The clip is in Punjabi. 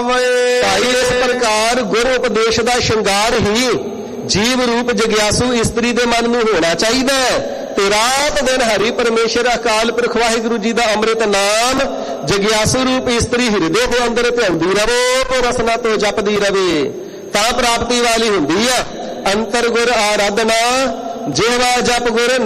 ਆਵੇ। ਭਾਈ ਇਸ ਪ੍ਰਕਾਰ ਗੁਰ ਉਪਦੇਸ਼ ਦਾ ਸ਼ਿੰਗਾਰ ਹੀ ਜੀਵ ਰੂਪ ਜਗਿਆਸੂ ਇਸਤਰੀ ਦੇ ਮਨ ਨੂੰ ਹੋਣਾ ਚਾਹੀਦਾ ਹੈ। ਤੇ ਰਾਤ ਦਿਨ ਹਰੀ ਪਰਮੇਸ਼ਰ ਅਕਾਲ ਪੁਰਖ ਵਾਹਿਗੁਰੂ ਜੀ ਦਾ ਅੰਮ੍ਰਿਤ ਨਾਮ ਜਗਿਆਸੂ ਰੂਪ ਇਸਤਰੀ ਹਿਰਦੇ ਦੇ ਅੰਦਰ ਧਿਆਉਂਦੀ ਰਵੇ ਤੇ ਰਸਨਾ ਤੋਂ ਜਪਦੀ ਰਵੇ, ਤਾਂ ਪ੍ਰਾਪਤੀ ਵਾਲੀ ਹੁੰਦੀ ਆ। ਅੰਤਰ ਗੁਰ ਆਰਾਧਨਾ ਜਿਹਵਾ ਜਪ ਗੁਰ